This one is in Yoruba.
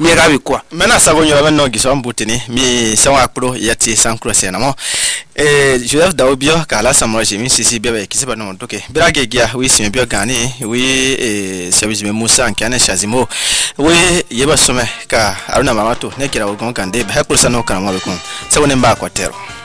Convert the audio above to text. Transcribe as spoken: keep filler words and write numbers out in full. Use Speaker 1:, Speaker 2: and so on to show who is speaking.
Speaker 1: mi ga bi kwa
Speaker 2: mena sabo nyola no giso mbutini mi sawa pro yati sankro sena mo eh Joseph Daobio kala samro jimi sisi bebe kisiba no doke birage gia wi sime bio gani wi eh service me Musa nkane shazimo we yeba some ka aruna mamato ne kira ogon kande ba ko sano kana mo be kun sabo ne mba kwatero